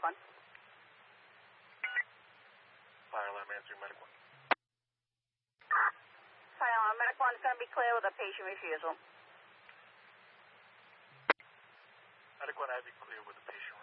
1. Fire alarm answering Medic 1. Fire alarm, Medic 1 is going to be clear with a patient refusal. Medic 1, I have you clear with a patient